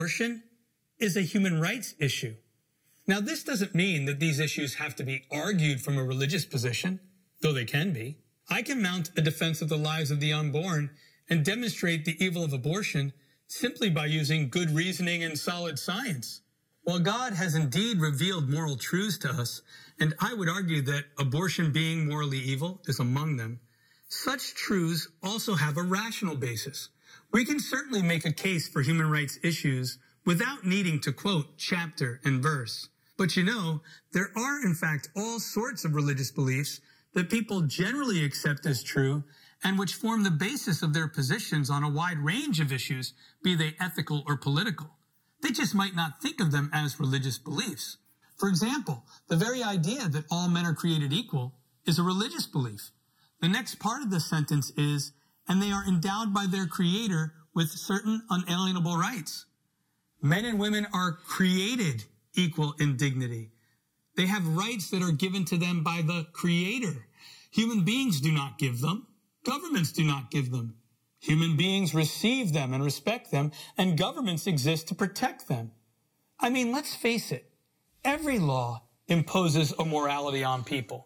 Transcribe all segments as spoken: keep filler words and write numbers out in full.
abortion is a human rights issue. Now, this doesn't mean that these issues have to be argued from a religious position, though they can be. I can mount a defense of the lives of the unborn and demonstrate the evil of abortion simply by using good reasoning and solid science. While God has indeed revealed moral truths to us, and I would argue that abortion being morally evil is among them, such truths also have a rational basis. We can certainly make a case for human rights issues without needing to quote chapter and verse. But you know, there are in fact all sorts of religious beliefs that people generally accept as true and which form the basis of their positions on a wide range of issues, be they ethical or political. They just might not think of them as religious beliefs. For example, the very idea that all men are created equal is a religious belief. The next part of the sentence is, and they are endowed by their Creator with certain unalienable rights. Men and women are created equal in dignity. They have rights that are given to them by the Creator. Human beings do not give them. Governments do not give them. Human beings receive them and respect them, and governments exist to protect them. I mean, let's face it. Every law imposes a morality on people.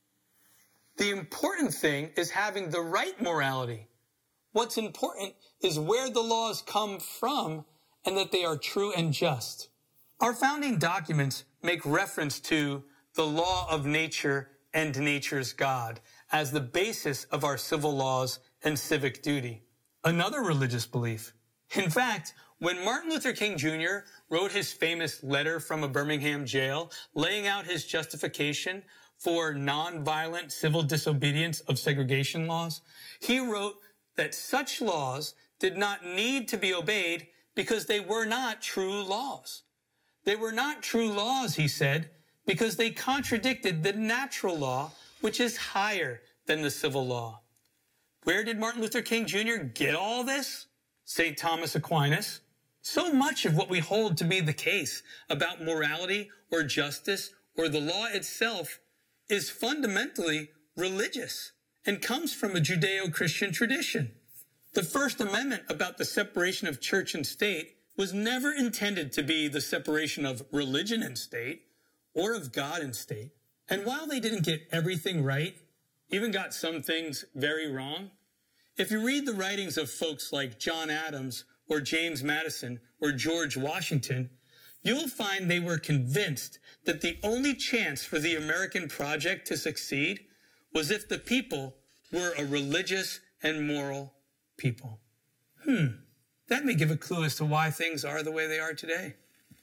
The important thing is having the right morality. What's important is where the laws come from and that they are true and just. Our founding documents make reference to the law of nature and nature's God as the basis of our civil laws and civic duty. Another religious belief. In fact, when Martin Luther King Junior wrote his famous letter from a Birmingham jail laying out his justification for nonviolent civil disobedience of segregation laws, he wrote that such laws did not need to be obeyed because they were not true laws. They were not true laws, he said, because they contradicted the natural law, which is higher than the civil law. Where did Martin Luther King Junior get all this? Saint Thomas Aquinas. So much of what we hold to be the case about morality or justice or the law itself is fundamentally religious and comes from a Judeo-Christian tradition. The First Amendment about the separation of church and state was never intended to be the separation of religion and state or of God and state. And while they didn't get everything right, even got some things very wrong, if you read the writings of folks like John Adams or James Madison or George Washington, you'll find they were convinced that the only chance for the American project to succeed was if the people were a religious and moral people. Hmm, that may give a clue as to why things are the way they are today.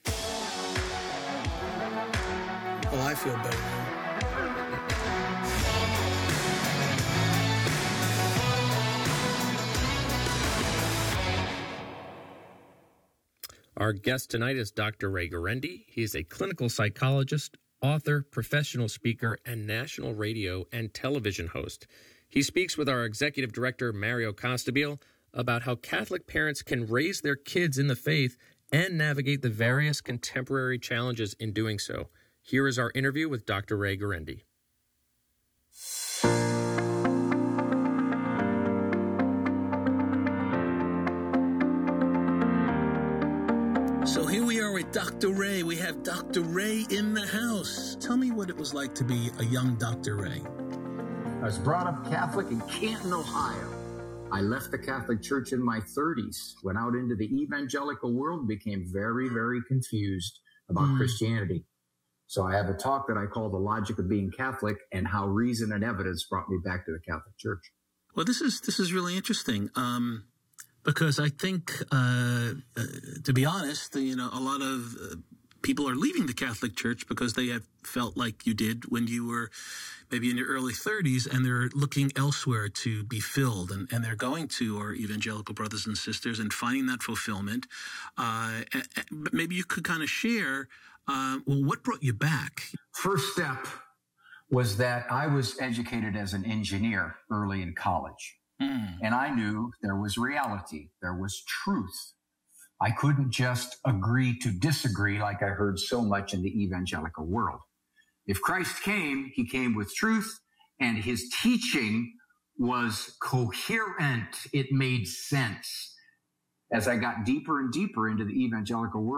Well, I feel better now. Our guest tonight is Doctor Ray Guarendi. He is a clinical psychologist, author, professional speaker, and national radio and television host. He speaks with our executive director, Mario Costabile, about how Catholic parents can raise their kids in the faith and navigate the various contemporary challenges in doing so. Here is our interview with Doctor Ray Guarendi. So here we are with Doctor Ray. We have Doctor Ray in the house. Tell me what it was like to be a young Doctor Ray. I was brought up Catholic in Canton, Ohio. I left the Catholic Church in my thirties, went out into the evangelical world, became very, very confused about mm. Christianity. So I have a talk that I call The Logic of Being Catholic and How Reason and Evidence Brought Me Back to the Catholic Church. Well, this is this is really interesting. Um Because I think, uh, uh, to be honest, you know, a lot of uh, people are leaving the Catholic Church because they have felt like you did when you were maybe in your early thirties, and they're looking elsewhere to be filled, and, and they're going to our evangelical brothers and sisters and finding that fulfillment. Uh, and, but maybe you could kind of share, uh, well, what brought you back? First step was that I was educated as an engineer early in college. Mm. And I knew there was reality. There was truth. I couldn't just agree to disagree like I heard so much in the evangelical world. If Christ came, he came with truth, and his teaching was coherent. It made sense. as I got deeper and deeper into the evangelical world,